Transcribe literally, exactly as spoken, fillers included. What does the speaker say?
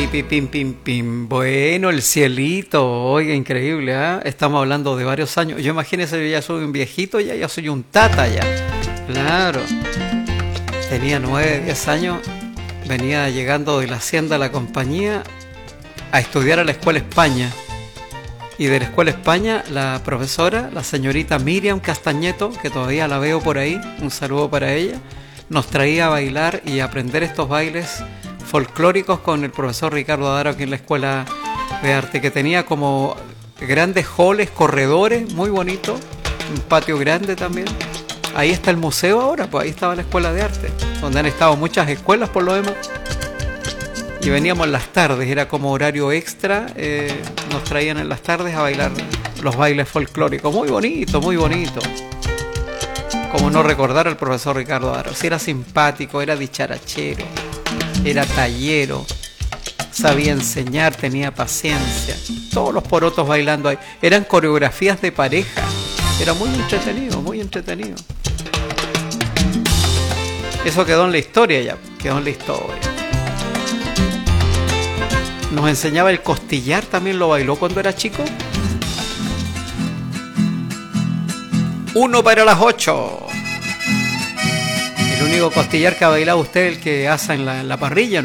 Pim, pim, pim, pim. Bueno, el cielito, oiga, increíble, ¿eh? Estamos hablando de varios años. Yo imagínese, yo ya soy un viejito, ya, ya soy un tata ya. Claro. Tenía nueve, diez años, venía llegando de la hacienda a la compañía a estudiar a la Escuela España. Y de la Escuela España, la profesora, la señorita Miriam Castañeto, que todavía la veo por ahí, un saludo para ella, nos traía a bailar y a aprender estos bailes folclóricos con el profesor Ricardo Adaro aquí en la Escuela de Arte, que tenía como grandes halls, corredores, muy bonito, un patio grande también. Ahí está el museo ahora, pues ahí estaba la Escuela de Arte, donde han estado muchas escuelas por lo demás. Y veníamos en las tardes, era como horario extra, eh, nos traían en las tardes a bailar los bailes folclóricos, muy bonito, muy bonito. Como no recordar al profesor Ricardo Adaro, si era simpático, era dicharachero, era tallero, sabía enseñar, tenía paciencia, todos los porotos bailando ahí, eran coreografías de pareja, era muy entretenido, muy entretenido. Eso quedó en la historia ya, quedó en la historia. Nos enseñaba el costillar, también lo bailó cuando era chico. Uno para las ocho. El único costillar que ha bailado usted, el que asa en la, en la parrilla, ¿no?